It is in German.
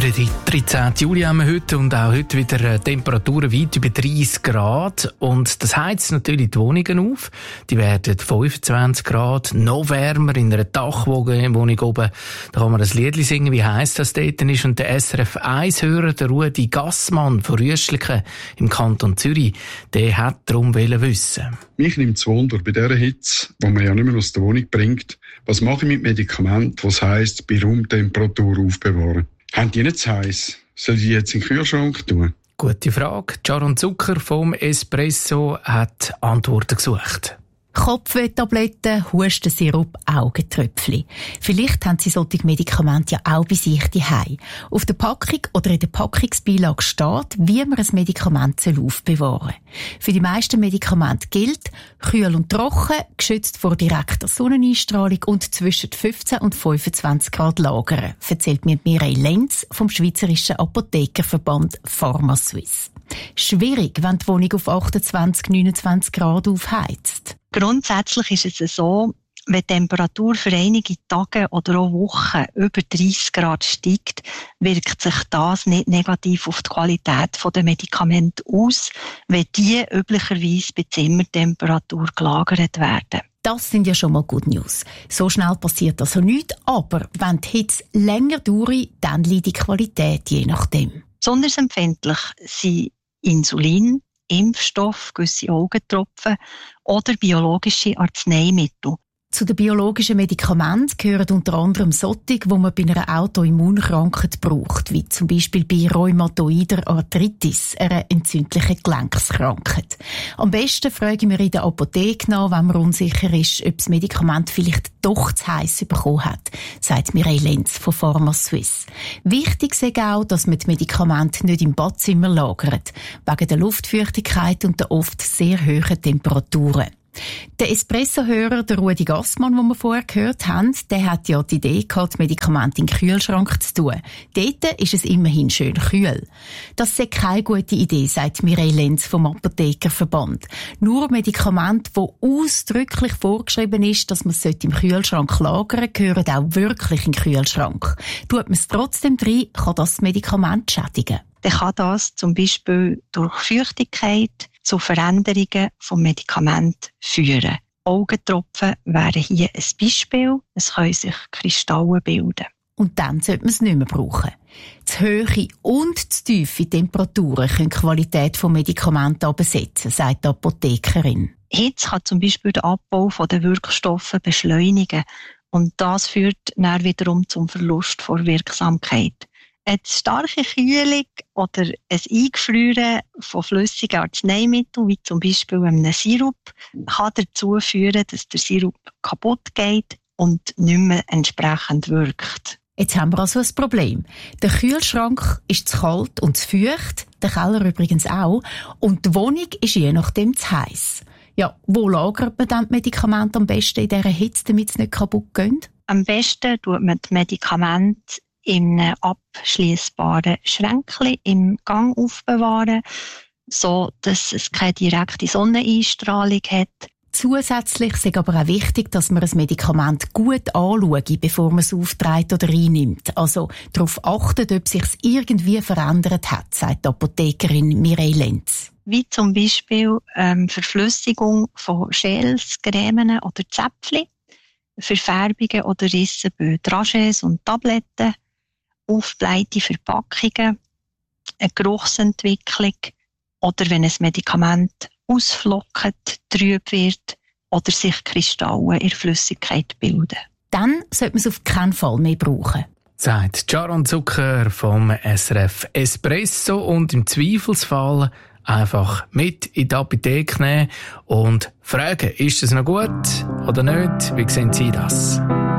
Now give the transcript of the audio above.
Die 13. Juli haben wir heute und auch heute wieder Temperaturen weit über 30 Grad. Und das heizt natürlich die Wohnungen auf. Die werden 25 Grad, noch wärmer in einer Dachwohnung oben. Da kann man ein Liedli singen, wie heisst das dort ist. Und der SRF 1-Hörer, der Rudi Gassmann von Rüschliken im Kanton Zürich, der hat darum wissen. Mich nimmt es Wunder, bei dieser Hitze, die man ja nicht mehr aus der Wohnung bringt, was mache ich mit Medikamenten, was heisst, bei Raumtemperatur aufbewahren? Haben die nicht zu heiß? Soll ich die jetzt in den Kühlschrank tun? Gute Frage. Sharon Zucker vom Espresso hat Antworten gesucht. Kopfwehtabletten, Hustensirup, Augentröpfchen. Vielleicht haben Sie solche Medikamente ja auch bei sich daheim. Auf der Packung oder in der Packungsbeilage steht, wie man ein Medikament aufbewahren soll. Für die meisten Medikamente gilt, kühl und trocken, geschützt vor direkter Sonneneinstrahlung und zwischen 15 und 25 Grad lagern, erzählt mir Mireille Lenz vom Schweizerischen Apothekerverband PharmaSuisse. Schwierig, wenn die Wohnung auf 28, 29 Grad aufheizt. Grundsätzlich ist es so, wenn die Temperatur für einige Tage oder auch Wochen über 30 Grad steigt, wirkt sich das nicht negativ auf die Qualität der Medikamente aus, wenn die üblicherweise bei Zimmertemperatur gelagert werden. Das sind ja schon mal Good News. So schnell passiert also nichts, aber wenn die Hitze länger dauert, dann liegt die Qualität je nachdem. Besonders empfindlich sind Insulin, Impfstoff, gewisse Augentropfen oder biologische Arzneimittel. Zu den biologischen Medikamenten gehören unter anderem solche, die man bei einer Autoimmunkrankheit braucht, wie zum Beispiel bei rheumatoider Arthritis, einer entzündlichen Gelenkskrankheit. Am besten fragen wir in der Apotheke nach, wenn man unsicher ist, ob das Medikament vielleicht doch zu heiß bekommen hat, sagt Mireille Lenz von PharmaSuisse. Wichtig ist auch, dass man die Medikamente nicht im Badzimmer lagert, wegen der Luftfeuchtigkeit und der oft sehr hohen Temperaturen. Der Espresso-Hörer, der Rudi Gassmann, den wir vorher gehört haben, der hat ja die Idee gehabt, Medikamente in den Kühlschrank zu tun. Dort ist es immerhin schön kühl. Das ist keine gute Idee, sagt Mireille Lenz vom Apothekerverband. Nur Medikamente, wo ausdrücklich vorgeschrieben ist, dass man es im Kühlschrank lagern sollte, gehören auch wirklich in den Kühlschrank. Tut man es trotzdem rein, kann das Medikament schädigen. Dann kann das zum Beispiel durch Feuchtigkeit zu Veränderungen vom Medikament führen. Augentropfen wären hier ein Beispiel. Es können sich Kristalle bilden. Und dann sollte man es nicht mehr brauchen. Zu hohe und zu tiefe Temperaturen können die Qualität des Medikaments absetzen, sagt die Apothekerin. Hitze kann zum Beispiel den Abbau der Wirkstoffe beschleunigen. Und das führt dann wiederum zum Verlust der Wirksamkeit. Eine starke Kühlung oder ein Eingefrieren von flüssigen Arzneimitteln, wie zum Beispiel einem Sirup, kann dazu führen, dass der Sirup kaputt geht und nicht mehr entsprechend wirkt. Jetzt haben wir also ein Problem. Der Kühlschrank ist zu kalt und zu feucht, der Keller übrigens auch, und die Wohnung ist je nachdem zu heiß. Ja, wo lagert man dann die Medikamente am besten in dieser Hitze, damit sie nicht kaputt gehen? Am besten tut man die Medikamente in einem abschliessbaren Schränkchen im Gang aufbewahren, so dass es keine direkte Sonneneinstrahlung hat. Zusätzlich ist aber auch wichtig, dass man ein Medikament gut anschaut, bevor man es aufträgt oder einnimmt. Also darauf achtet, ob es sich irgendwie verändert hat, sagt die Apothekerin Mireille Lenz. Wie zum Beispiel Verflüssigung von Gels, Cremen oder Zäpfchen, Verfärbungen oder Risse bei Dragés und Tabletten, aufgeblähte Verpackungen, eine Geruchsentwicklung oder wenn ein Medikament ausflockt, trüb wird oder sich Kristalle in der Flüssigkeit bilden. Dann sollte man es auf keinen Fall mehr brauchen. Sagt Sharon Zucker vom SRF Espresso und im Zweifelsfall einfach mit in die Apotheke nehmen und fragen, ist es noch gut oder nicht? Wie sehen Sie das?